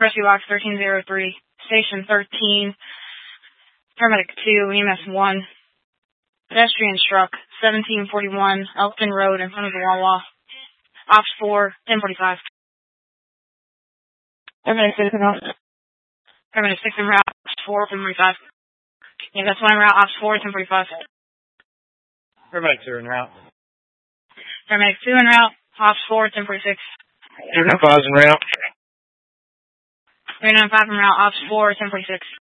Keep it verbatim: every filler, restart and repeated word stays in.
Rescue Box thirteen oh three, Station thirteen, Paramedic two, E M S one. Pedestrian struck, seventeen forty-one, Elkton Road in front of the Wawa. Ops four, ten forty-five. Paramedic six en route. Paramedic six en route, Ops four, ten forty-five. Yeah, that's one en route, Ops four, ten forty-five. Paramedic two en route. Paramedic two en route, Ops four, ten forty-six. three nine five en route. three nine five en route, Ops four, ten forty-six.